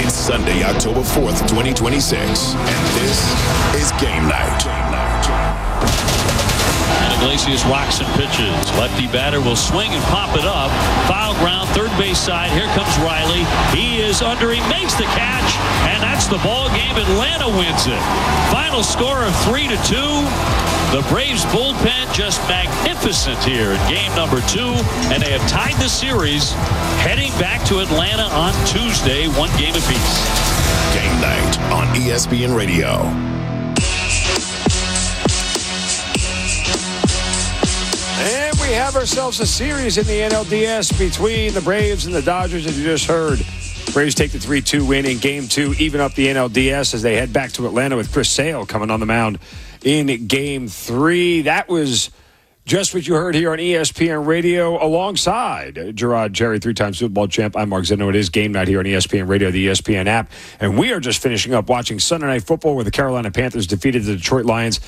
It's Sunday, October 4th, 2026, and this is Game Night. And Iglesias rocks and pitches. Lefty batter will swing and pop it up. Foul ground, third base side. Here comes Riley. He is under. He makes the catch, and that's the ball game. Atlanta wins it. Final score of 3-2. The Braves bullpen just magnificent here in game number 2, and they have tied the series heading back to Atlanta on Tuesday, 1 game apiece. Game Night on ESPN Radio. And we have ourselves a series in the NLDS between the Braves and the Dodgers, as you just heard. Braves take the 3-2 win in Game 2, even up the NLDS as they head back to Atlanta with Chris Sale coming on the mound in Game 3. That was just what you heard here on ESPN Radio alongside Gerard Cherry, 3-time Super Bowl champ. I'm Mark Zeno. It is Game Night here on ESPN Radio, the ESPN app. And we are just finishing up watching Sunday Night Football where the Carolina Panthers defeated the Detroit Lions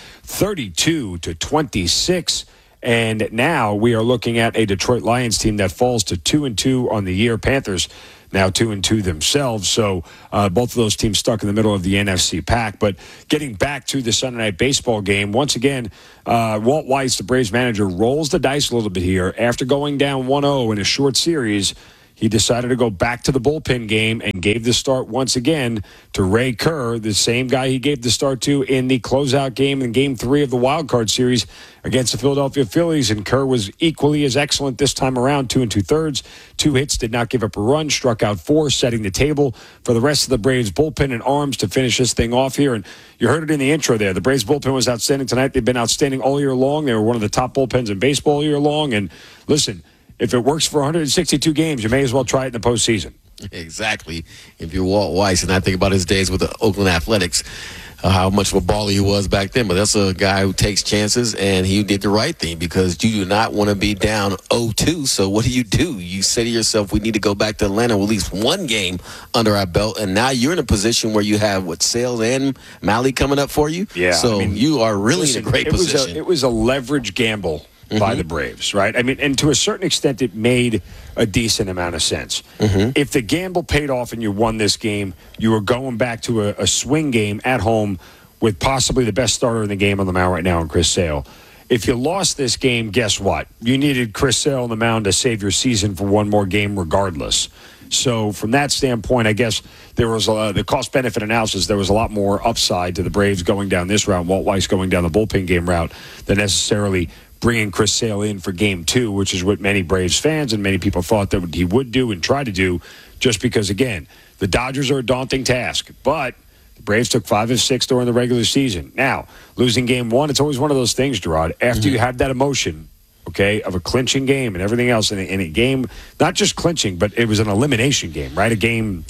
32-26. And now we are looking at a Detroit Lions team that falls to 2-2 on the year. Panthers now 2-2 themselves. So both of those teams stuck in the middle of the NFC pack. But getting back to the Sunday Night Baseball game, once again, Walt Weiss, the Braves manager, rolls the dice a little bit here. After going down 1-0 in a short series, he decided to go back to the bullpen game and gave the start once again to Ray Kerr, the same guy he gave the start to in the closeout game in Game 3 of the Wild Card Series against the Philadelphia Phillies. And Kerr was equally as excellent this time around, 2 2/3, 2 hits, did not give up a run, struck out 4, setting the table for the rest of the Braves bullpen and arms to finish this thing off here. And you heard it in the intro there. The Braves bullpen was outstanding tonight. They've been outstanding all year long. They were one of the top bullpens in baseball all year long. And listen, if it works for 162 games, you may as well try it in the postseason. Exactly. If you're Walt Weiss, and I think about his days with the Oakland Athletics, how much of a baller he was back then. But that's a guy who takes chances, and he did the right thing because you do not want to be down 0-2. So what do? You say to yourself, we need to go back to Atlanta with at least one game under our belt. And now you're in a position where you have, Sales and Malley coming up for you? Yeah. So you are really in a great position. It was a leverage gamble by the Braves, right? I mean, and to a certain extent, it made a decent amount of sense. If the gamble paid off and you won this game, you were going back to a swing game at home with possibly the best starter in the game on the mound right now in Chris Sale. If you lost this game, guess what? You needed Chris Sale on the mound to save your season for one more game regardless. So from that standpoint, I guess there was the cost-benefit analysis. There was a lot more upside to the Braves going down this route, Walt Weiss going down the bullpen game route, than necessarily bringing Chris Sale in for Game 2, which is what many Braves fans and many people thought that he would do and try to do, just because, again, the Dodgers are a daunting task. But the Braves took 5 of 6 during the regular season. Now, losing Game 1, it's always one of those things, Gerard. After you have that emotion, okay, of a clinching game and everything else in a game, not just clinching, but it was an elimination game, right? A game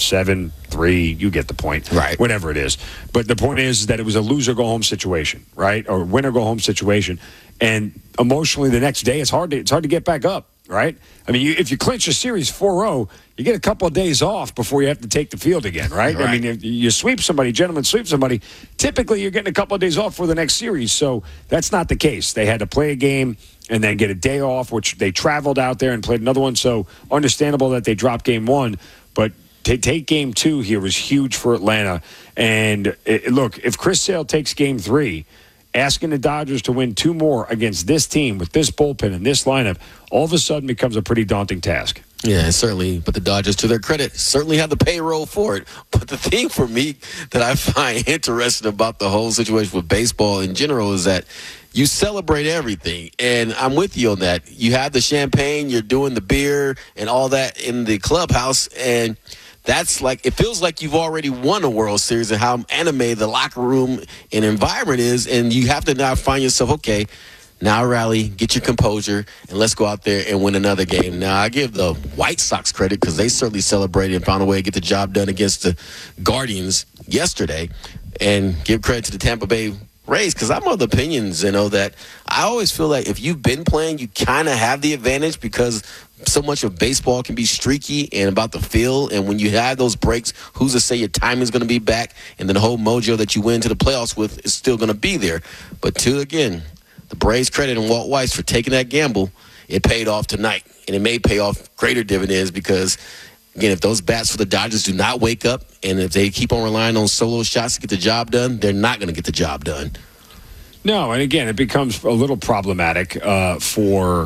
7-3, you get the point. Right. Whatever it is. But the point is that it was a loser-go-home situation, right? Or winner-go-home situation. And emotionally the next day, it's hard to get back up, right? I mean, if you clinch a series 4-0, you get a couple of days off before you have to take the field again, right? I mean, if you sweep somebody, gentlemen sweep somebody, typically you're getting a couple of days off for the next series. So that's not the case. They had to play a game and then get a day off, which they traveled out there and played another one. So understandable that they dropped Game 1. But to take Game 2 here was huge for Atlanta. And look, if Chris Sale takes Game 3, asking the Dodgers to win 2 more against this team with this bullpen and this lineup all of a sudden becomes a pretty daunting task. Yeah, certainly. But the Dodgers, to their credit, certainly have the payroll for it. But the thing for me that I find interesting about the whole situation with baseball in general is that you celebrate everything. And I'm with you on that. You have the champagne, you're doing the beer and all that in the clubhouse, and that's like, it feels like you've already won a World Series and how animated the locker room and environment is. And you have to now find yourself, okay, now rally, get your composure, and let's go out there and win another game. Now, I give the White Sox credit because they certainly celebrated and found a way to get the job done against the Guardians yesterday. And give credit to the Tampa Bay Rays, because I'm of the opinions, that I always feel like if you've been playing, you kind of have the advantage because so much of baseball can be streaky and about the feel. And when you have those breaks, who's to say your timing is going to be back? And then the whole mojo that you went into the playoffs with is still going to be there. But again, the Braves credit and Walt Weiss for taking that gamble. It paid off tonight. And it may pay off greater dividends because Again, if those bats for the Dodgers do not wake up, and if they keep on relying on solo shots to get the job done, they're not going to get the job done. No, and again, it becomes a little problematic for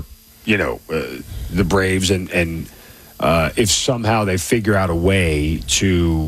the Braves, and if somehow they figure out a way to,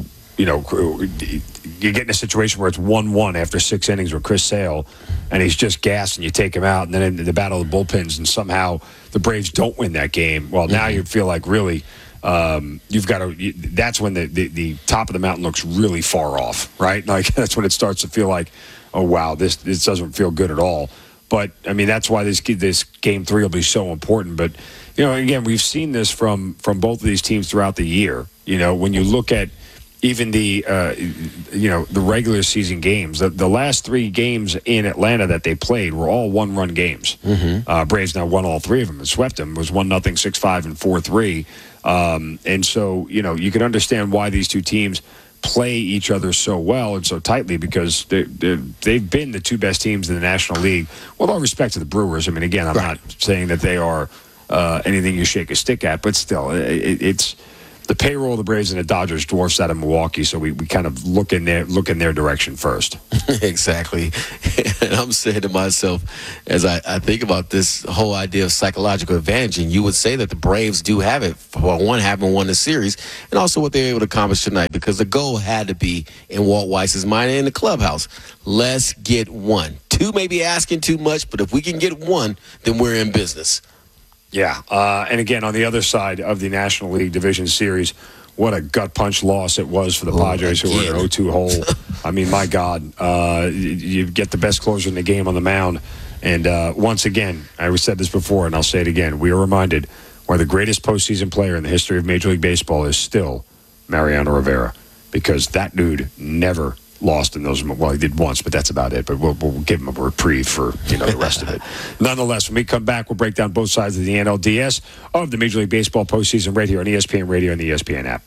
you get in a situation where it's 1-1 after 6 innings with Chris Sale, and he's just gassed, and you take him out, and then in the battle of the bullpens, and somehow the Braves don't win that game. Well, now you feel like really. You've got to. That's when the top of the mountain looks really far off, right? Like that's when it starts to feel like, oh wow, this doesn't feel good at all. But I mean, that's why this game 3 will be so important. But again, we've seen this from both of these teams throughout the year. When you look at even the regular season games, the last 3 games in Atlanta that they played were all 1-run games. Braves now won all 3 of them and swept them. It was 1-0, 6-5, and 4-3. And so, you can understand why these two teams play each other so well and so tightly, because they've been the 2 best teams in the National League. With all respect to the Brewers, I mean, again, I'm not saying that they are anything you shake a stick at, but still, it's the payroll of the Braves and the Dodgers dwarfs that of Milwaukee, so we kind of look in their direction first. Exactly. And I'm saying to myself, as I think about this whole idea of psychological advantage, and you would say that the Braves do have it, for one, having won the series, and also what they were able to accomplish tonight, because the goal had to be in Walt Weiss's mind and in the clubhouse. Let's get 1. 2 may be asking too much, but if we can get 1, then we're in business. Yeah, and again, on the other side of the National League Division Series, what a gut punch loss it was for the Padres, who were in an 0-2 hole. I mean, my God, you get the best closer in the game on the mound. And once again, I said this before, and I'll say it again, we are reminded why the greatest postseason player in the history of Major League Baseball is still Mariano Rivera, because that dude never lost in those. Well, he did once, but that's about it. But we'll give him a reprieve for the rest of it. Nonetheless, when we come back, we'll break down both sides of the NLDS of the Major League Baseball postseason right here on ESPN Radio and the ESPN app.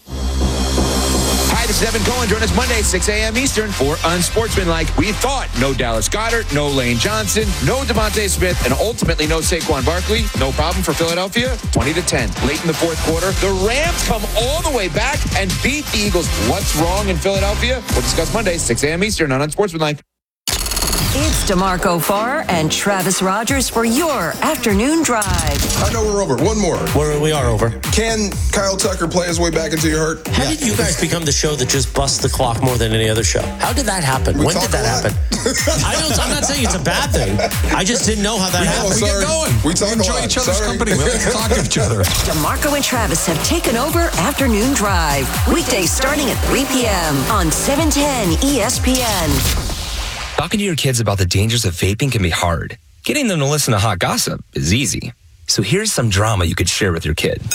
Hi, this is Evan Cohen. Join us Monday at 6 a.m. Eastern for Unsportsmanlike. We thought no Dallas Goedert, no Lane Johnson, no Devontae Smith, and ultimately no Saquon Barkley. No problem for Philadelphia. 20-10. Late in the fourth quarter, the Rams come all the way back and beat the Eagles. What's wrong in Philadelphia? We'll discuss Monday, 6 a.m. Eastern on Unsportsmanlike. It's DeMarco Farr and Travis Rogers for your afternoon drive. I know we're over. One more. We are over. Can Kyle Tucker play his way back into your hurt? How did you guys become the show that just busts the clock more than any other show? How did that happen? When did that happen? I'm not saying it's a bad thing. I just didn't know how that happened. We get going. We enjoy each other's company. We like to talk to each other. DeMarco and Travis have taken over Afternoon Drive. Weekdays starting at 3 p.m. on 710 ESPN. Talking to your kids about the dangers of vaping can be hard. Getting them to listen to hot gossip is easy. So here's some drama you could share with your kid.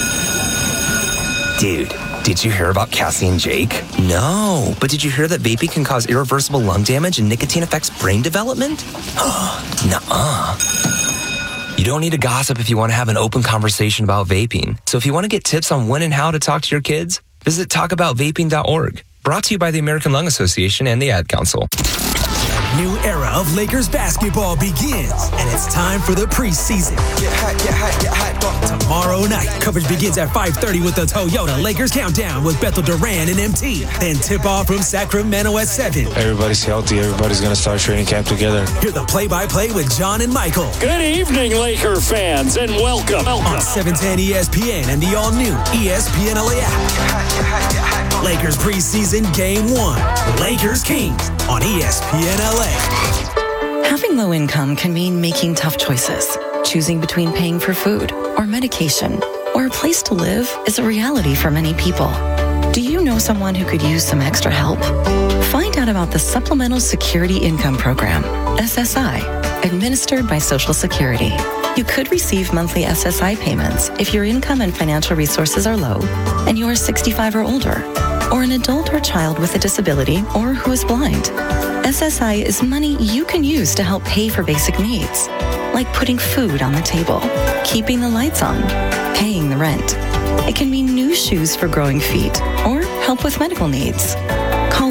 Dude, did you hear about Cassie and Jake? No, but did you hear that vaping can cause irreversible lung damage and nicotine affects brain development? Nuh-uh. You don't need to gossip if you want to have an open conversation about vaping. So if you want to get tips on when and how to talk to your kids, visit talkaboutvaping.org. Brought to you by the American Lung Association and the Ad Council. New era of Lakers basketball begins, and it's time for the preseason. Get hot, get hot, get hot. Tomorrow night, coverage begins at 5:30 with the Toyota Lakers Countdown with Bethel Duran and MT. Then tip-off from Sacramento at 7. Everybody's healthy. Everybody's going to start training camp together. Hear the play-by-play with John and Michael. Good evening, Laker fans, and welcome. On 710 ESPN and the all-new ESPN LA app. Lakers preseason Game 1. Lakers Kings on ESPN LA. Having low income can mean making tough choices. Choosing between paying for food or medication or a place to live is a reality for many people. Do you know someone who could use some extra help? Find out about the Supplemental Security Income Program, SSI, administered by Social Security. You could receive monthly SSI payments if your income and financial resources are low and you are 65 or older, or an adult or child with a disability or who is blind. SSI is money you can use to help pay for basic needs, like putting food on the table, keeping the lights on, paying the rent. It can mean new shoes for growing feet or help with medical needs. Call 1-800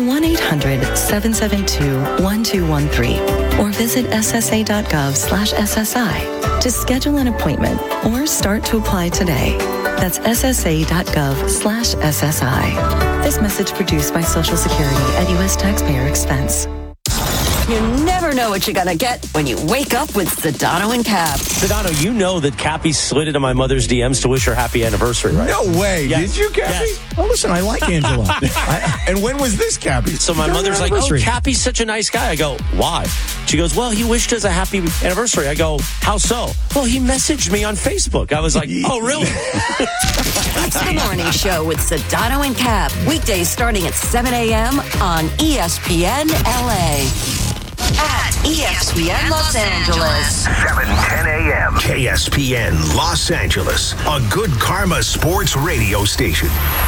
1-800-772-1213 or visit ssa.gov/SSI to schedule an appointment or start to apply today. That's ssa.gov/SSI. This message produced by Social Security at U.S. taxpayer expense. You never know what you're going to get when you wake up with Sedano and Cap. Sedano, you know that Cappy slid into my mother's DMs to wish her happy anniversary, right? No way. Yes. Did you, Cappy? Yes. Oh, listen, I like Angela. And when was this, Cappy? So my mother's like, oh, Cappy's such a nice guy. I go, why? She goes, well, he wished us a happy anniversary. I go, how so? Well, he messaged me on Facebook. I was like, oh, really? It's the morning show with Sedano and Cap. Weekdays starting at 7 a.m. on ESPN LA. At ESPN Los Angeles. 7:10 a.m. KSPN Los Angeles, a Good Karma Sports radio station.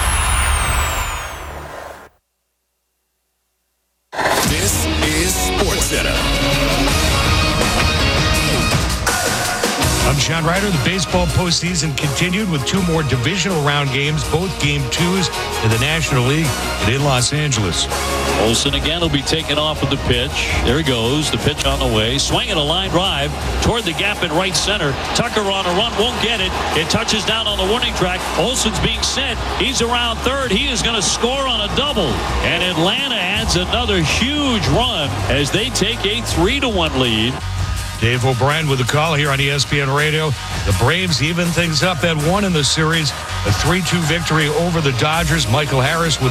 This is SportsCenter. I'm Sean Ryder. The baseball postseason continued with two more divisional round games, both game twos in the National League and in Los Angeles. Olsen again will be taken off with the pitch. There he goes. The pitch on the way. Swinging a line drive toward the gap in right center. Tucker on a run. Won't get it. It touches down on the warning track. Olsen's being sent. He's around third. He is going to score on a double. And Atlanta adds another huge run as they take a 3-1 lead. Dave O'Brien with the call here on ESPN Radio. The Braves even things up at 1 in the series. A 3-2 victory over the Dodgers. Michael Harris with